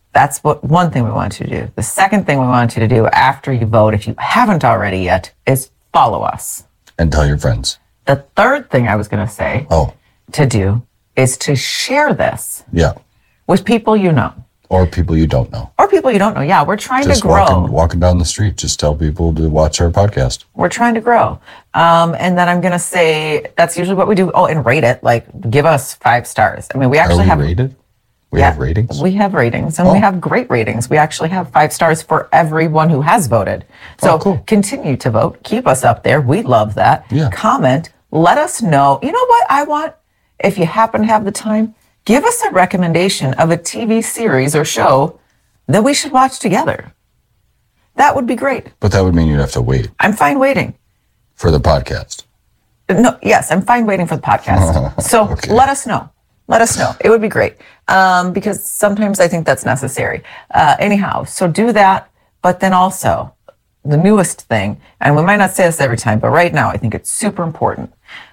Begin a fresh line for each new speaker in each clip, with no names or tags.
That's one thing we want you to do. The second thing we want you to do after you vote, if you haven't already yet, is follow us.
And tell your friends.
The third thing I was going to say to do is to share this with people you know.
Or people you don't know.
Yeah, we're trying
just
to grow.
Walking down the street, just tell people to watch our podcast.
We're trying to grow. And then I'm going to say, that's usually what we do. Oh, and rate it. Like, give us 5 stars. I mean, we actually have
rated? We have ratings?
We have ratings, and we have great ratings. We actually have 5 stars for everyone who has voted. So
cool.
Continue to vote. Keep us up there. We love that.
Yeah.
Comment. Let us know. You know what I want? If you happen to have the time, give us a recommendation of a TV series or show that we should watch together. That would be great.
But that would mean you'd have to wait.
I'm fine waiting.
For the podcast?
No, yes, I'm fine waiting for the podcast. So let us know. Let us know. It would be great. Because sometimes I think that's necessary. Anyhow, so do that. But then also, the newest thing, and we might not say this every time, but right now I think it's super important.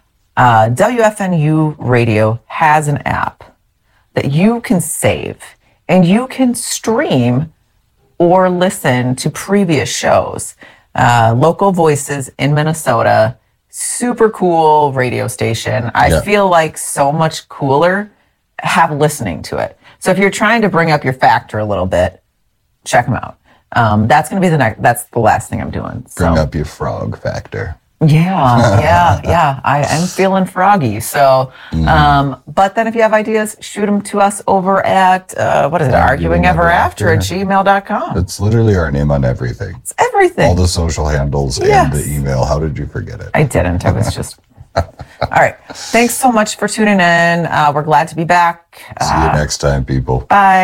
WFNU Radio has an app that you can save, and you can stream or listen to previous shows. Local Voices in Minnesota, super cool radio station. I feel like so much cooler listening to it. So if you're trying to bring up your factor a little bit, check them out. That's going to be that's the last thing I'm doing.
Bring up your frog factor.
Yeah. I am feeling froggy. So, but then if you have ideas, shoot them to us over at, arguingeverafter@gmail.com.
It's literally our name on everything.
It's everything.
All the social handles and the email. How did you forget it?
I didn't. I was just... All right. Thanks so much for tuning in. We're glad to be back.
See you next time, people.
Bye.